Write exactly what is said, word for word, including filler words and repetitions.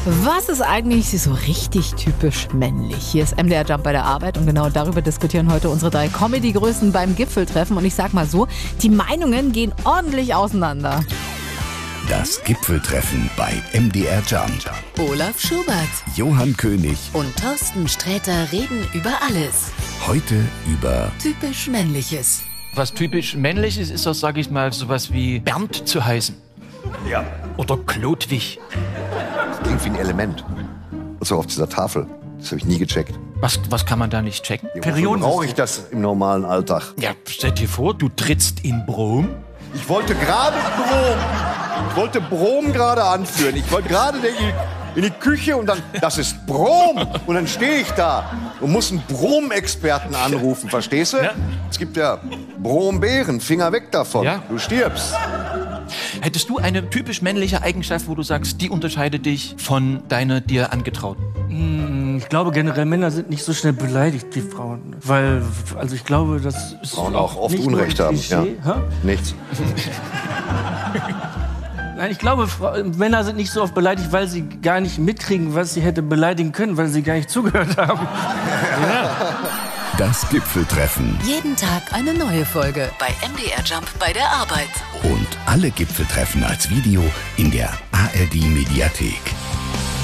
Was ist eigentlich so richtig typisch männlich? Hier ist M D R Jump bei der Arbeit und genau darüber diskutieren heute unsere drei Comedy-Größen beim Gipfeltreffen. Und ich sag mal so, die Meinungen gehen ordentlich auseinander. Das Gipfeltreffen bei M D R Jump. Olaf Schubert, Johann König und Thorsten Sträter reden über alles. heute über Typisch Männliches. Was typisch männlich ist, ist das, sag ich mal, sowas wie Bernd zu heißen. Ja, Oder Klodwig. das klingt wie ein Element. Also auf dieser Tafel. Das habe ich nie gecheckt. Was, was kann man da nicht checken? Wofür brauche ich das im normalen Alltag? Ja, stell dir vor, du trittst in Brom. Ich wollte gerade Brom. Ich wollte Brom gerade anführen. Ich wollte gerade in die Küche und dann, das ist Brom. Und dann stehe ich da und muss einen Brom-Experten anrufen, verstehst du? Ja. Es gibt ja Brombeeren, Finger weg davon. Ja. Du stirbst. Hättest du eine typisch männliche Eigenschaft, wo du sagst, die unterscheidet dich von deiner dir angetrauten? Ich glaube generell, Männer sind nicht so schnell beleidigt wie Frauen. Weil, also ich glaube, das ist Frauen auch oft nicht nur Unrecht ein haben. Klischee. Ja. Hä? Nichts. Nein, ich glaube, Fra- Männer sind nicht so oft beleidigt, weil sie gar nicht mitkriegen, was sie hätte beleidigen können, weil sie gar nicht zugehört haben. das Gipfeltreffen. Jeden Tag eine neue Folge bei M D R Jump bei der Arbeit. Und alle Gipfeltreffen als Video in der A R D Mediathek.